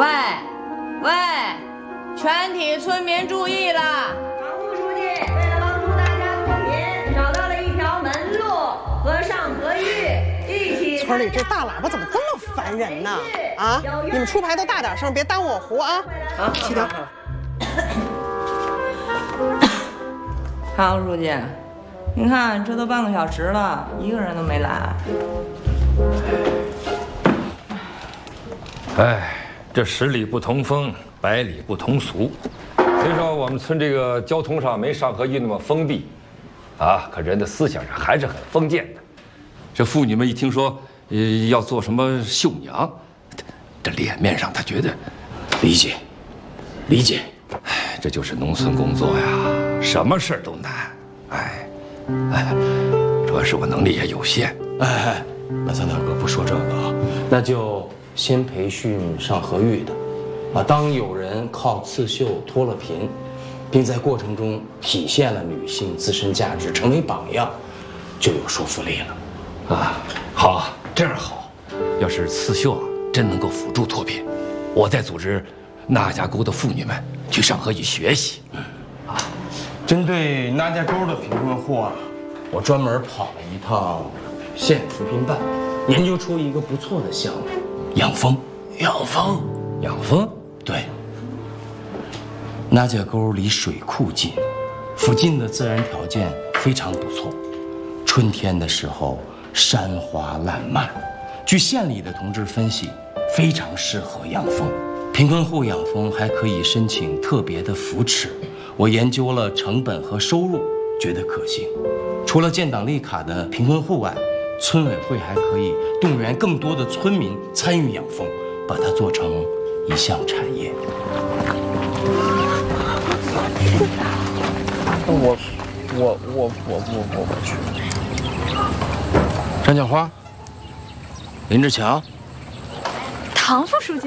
喂，全体村民注意了！ 常务书记为了帮助大家脱贫，找到了一条门路，和尚和玉一起。 村里这大喇叭怎么这么烦人呢？啊，你们出牌都大点声，别耽误我活啊！ 好， 起调。 常务书记，您看这都半个小时了，一个人都没来。 哎，这十里不同风，百里不同俗。虽说我们村这个交通上没上河驿那么封闭，啊，可人的思想上还是很封建的。这妇女们一听说，要做什么绣娘，这脸面上他觉得理解。哎，这就是农村工作呀，什么事儿都难。哎，主要是我能力也有限。 哎，那咱大哥不说这个啊，那就先培训上河驿的，啊，当有人靠刺绣脱了贫，并在过程中体现了女性自身价值，成为榜样，就有说服力了。 啊，好，这样好。要是刺绣啊，真能够辅助脱贫，我再组织那家沟的妇女们去上河驿学习。 针对那家沟的贫困户啊，我专门跑了一趟县扶贫办，研究出一个不错的项目——养蜂。养蜂？对。那家沟离水库近，附近的自然条件非常不错。春天的时候，山花烂漫，据县里的同志分析，非常适合养蜂。贫困户养蜂还可以申请特别的扶持。我研究了成本和收入，觉得可行。除了建档立卡的贫困户外，村委会还可以动员更多的村民参与养蜂，把它做成一项产业。我去。张小花，林志强， 唐副书记。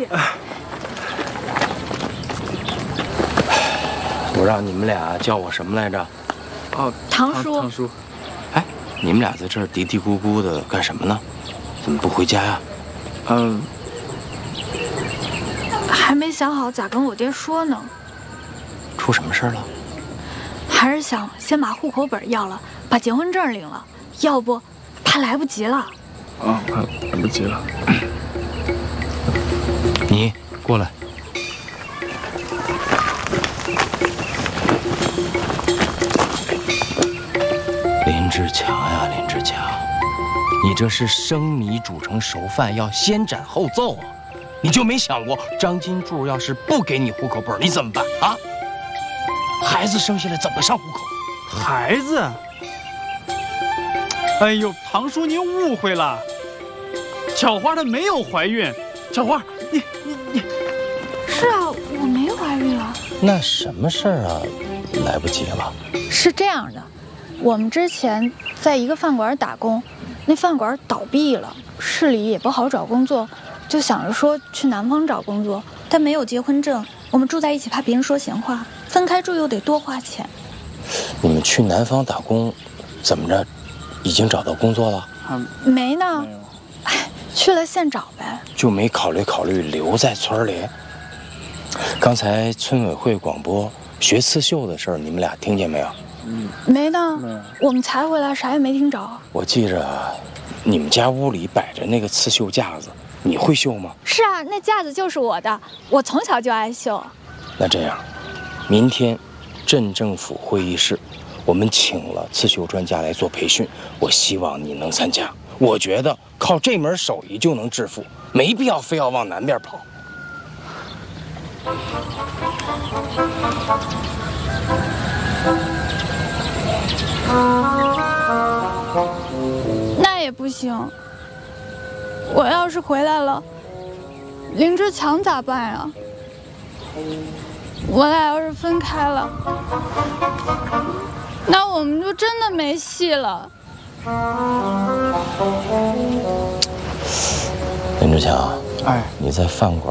我让你们俩叫我什么来着？ 哦，唐叔。 唐叔。哎，你们俩在这儿嘀嘀咕咕的干什么呢？怎么不回家呀？ 还没想好咋跟我爹说呢。 出什么事了？ 还是想先把户口本要了，把结婚证领了，要不怕来不及了。 啊，快来不及了。 你过来。林志强呀，林志强，你这是生米煮成熟饭，要先斩后奏啊！你就没想过张金柱要是不给你户口本，你怎么办啊？孩子生下来怎么上户口？ 孩子？哎呦，唐叔您误会了，巧花她没有怀孕。巧花，你。 是啊，我没怀孕啊。 那什么事儿啊？来不及了。 是这样的。我们之前在一个饭馆打工，那饭馆倒闭了，市里也不好找工作，就想着说去南方找工作，但没有结婚证，我们住在一起怕别人说闲话，分开住又得多花钱。 你们去南方打工，怎么着？已经找到工作了？ 没呢，去了县找呗。 就没考虑留在村里？刚才村委会广播学刺绣的事儿，你们俩听见没有？ 没呢，我们才回来，啥也没听着。 我记着，你们家屋里摆着那个刺绣架子，你会绣吗？ 是啊，那架子就是我的，我从小就爱绣。 那这样，明天镇政府会议室，我们请了刺绣专家来做培训，我希望你能参加。我觉得靠这门手艺就能致富，没必要非要往南边跑。 那也不行，我要是回来了，林志强咋办呀？我俩要是分开了，那我们就真的没戏了。 林志强， 哎， 你在饭馆